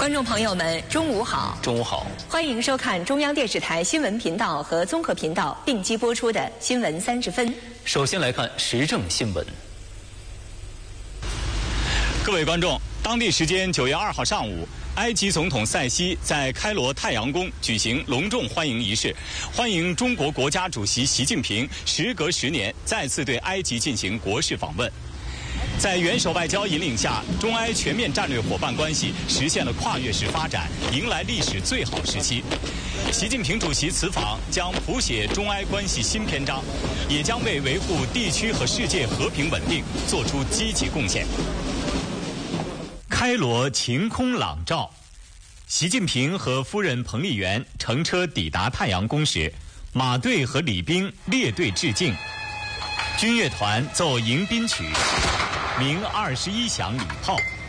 观众朋友们，中午好！ 中午好， 欢迎收看中央电视台新闻频道和综合频道并机播出的《新闻30分》。 首先来看时政新闻。 各位观众，当地时间9月2号上午，埃及总统塞西在开罗太阳宫举行隆重欢迎仪式，欢迎中国国家主席习近平时隔10年再次对埃及进行国事访问。在元首外交引领下，中埃全面战略伙伴关系实现了跨越式发展，迎来历史最好时期。习近平主席此访将谱写中埃关系新篇章，也将为维护地区和世界和平稳定做出积极贡献。开罗晴空朗照，习近平和夫人彭丽媛乘车抵达太阳宫时，马队和礼兵列队致敬，军乐团奏迎宾曲，鸣21响礼炮，